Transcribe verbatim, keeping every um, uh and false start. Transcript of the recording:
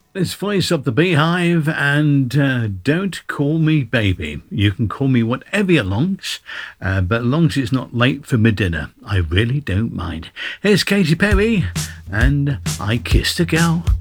It's Voice of the Beehive, and uh, don't call me baby. You can call me whatever you longs, uh, but as long as it's not late for my dinner, I really don't mind. Here's Katy Perry, and I Kissed a Girl.